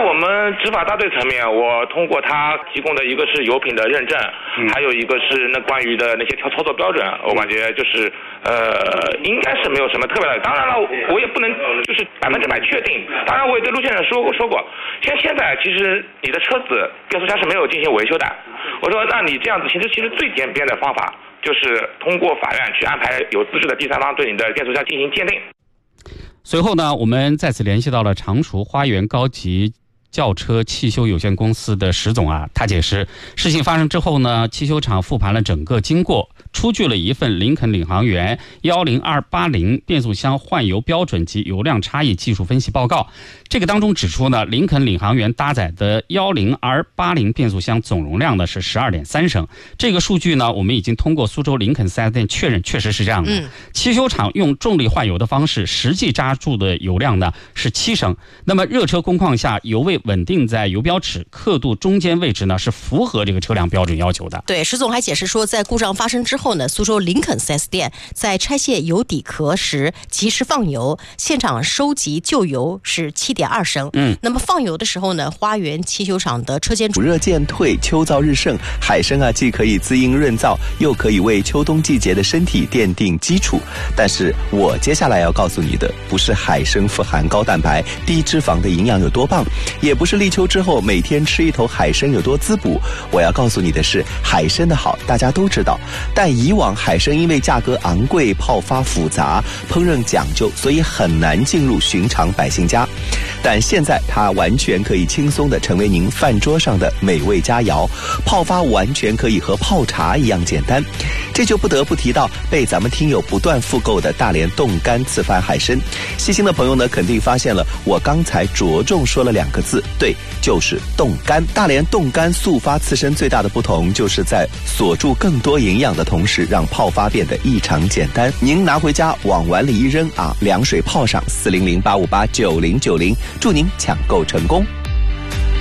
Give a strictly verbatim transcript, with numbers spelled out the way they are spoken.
我们执法大队层面，我通过他提供的一个是油品的认证，嗯、还有一个是那关于的那些操操作标准，我感觉就是呃，应该是没有什么特别的。当然了，我也不能就是百分之百确定。当然，我也对陆先生说过说过，现现在其实你的车子变速箱是没有进行维修的。我说，那你这样子其实其实最简便的方法就是通过法院去安排有资质的第三方对你的变速箱进行鉴定。 随后呢，我们再次联系到了常熟花园高级轿车汽修有限公司的石总啊，他解释，事情发生之后呢，汽修厂复盘了整个经过，出具了一份林肯领航员一零二八零变速箱换油标准及油量差异技术分析报告。这个当中指出呢，林肯领航员搭载的一零二八零变速箱总容量呢是 十二点三升。这个数据呢，我们已经通过苏州林肯 四 S 店确认，确实是这样的。嗯、汽修厂用重力换油的方式，实际加注的油量呢是七升。那么热车工况下，油位稳定在油标尺刻度中间位置呢，是符合这个车辆标准要求的。 对，石总还解释说，在故障发生之后呢，苏州林肯 四 S 店在拆卸油底壳时及时放油，现场收集旧油是 七点二升。嗯，那么放油的时候呢，花园汽修厂的车间暑热渐退，秋燥日盛，海参啊既可以滋阴润燥，又可以为秋冬季节的身体奠定基础。但是我接下来要告诉你的，不是海参富含高蛋白、低脂肪的营养有多棒，也不是立秋之后每天吃一头海参有多滋补。我要告诉你的是，海参的好大家都知道，但以往海参因为价格昂贵、泡发复杂、烹饪讲究，所以很难进入寻常百姓家。但现在它完全可以轻松地成为您饭桌上的美味佳肴，泡发完全可以和泡茶一样简单。这就不得不提到被咱们听友不断复购的大连冻干刺番海参。细心的朋友呢，肯定发现了我刚才着重说了两个字，对，就是冻干。大连冻干速发刺参最大的不同，就是在锁住更多营养的同时，让泡发变得异常简单。您拿回家往碗里一扔啊，凉水泡上四零零八五八九零九零，祝您抢购成功。